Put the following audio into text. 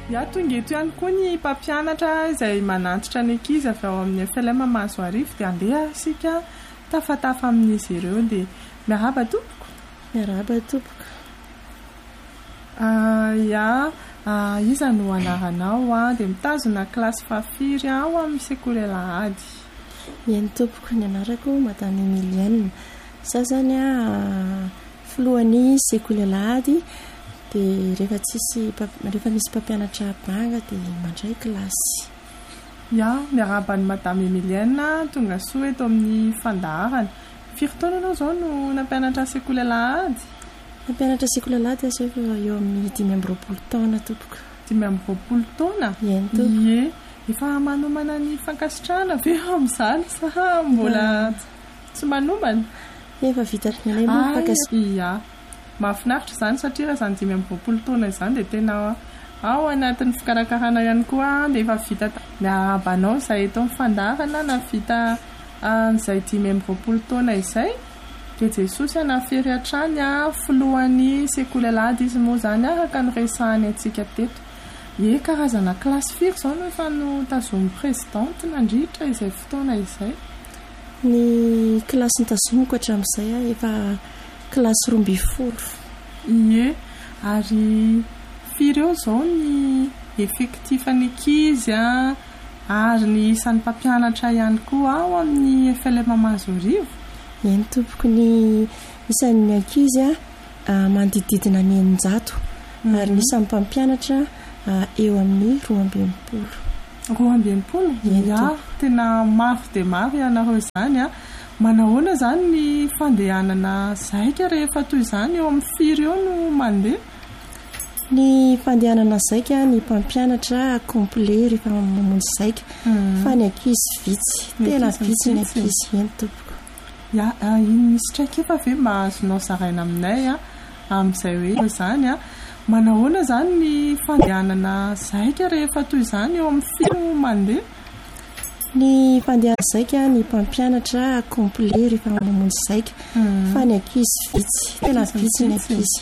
Ia tonga eto ihany koa ny mpampianatra izay manantitra ny ankizy avy ao amin'ny FLM Mahazoarivo dia andeha isika tafatafa amin'izy ireo dia miarahaba tompoko. Miarahaba tompoko. Iza no anaranao dia mitazona kilasy fafiry ao amin'ny sekoly Alahady. Eny tompoko, ny anarako Madame Emilienne. Za zany filohan'ny sekoly Alahady. Dia rehefa misy mpampianatra banga dia mandray kilasy. Miarahaba ny Madame Emilienne tonga soa eto amin'ny fandaharana. Firy taona ianao izao no nampianatra sekoly Alahady? Nampianatra sekoly Alahady aho eo amin'ny 20 taona tompoko. 20 taona? Eny tompoko. Efa manomana ny fankasitrahana ve amin'izany sa mbola tsy manomana? Efa vita ny moa fankasitrahana. Mahafinaritra izany satria raha izany 20 taona izany dia tena ao anatin'ny fikarakarana ihany koa dia efa vita miarabanao izay eto amin'ny fandaharana na vita izay 20 taona izay dia Jesosy anafery hatrany filohan'ny sekoly Alahady izy moa izany araka ny resahany antsika teto. Karazana kilasy firy izao no efa no tazomy présidente nandritra izay fotoana izay? Ny kilasy nitazomiko hatramin'izay efa kilasy 12. Ary firy eo izao ny effectif-ny ankizy ary ny isan'ny mpampianatra ihany koa ao amin'ny FLM Mahazoarivo? Eny tompoko, ny isan'ny ankizy manodididina ny 900 ary ny isan'ny mpampianatra eo amin'ny 12. 12? Tena maro dia maro ianareo izany Manahoana izany ny fandehanana zaika rehefa toy izany eo amin'ny firy eo no mandeha? Ny fandehanana zaika ny mpampianatra complet rehefa mamonjy zaika fa ny ankizy vitsy, tena vitsy ny ankizy eny tompoko. Misy traika efa ve mahazonao zaraina aminay amin'izay hoe izany manahoana izany ny fandehanana zaika rehefa toy izany eo amin'ny firy no mandeha? Ny fandehanana zaika ny mpampianatra complet rehefa mamonjy zaika fa ny ankizy vitsy, tena vitsy ny ankizy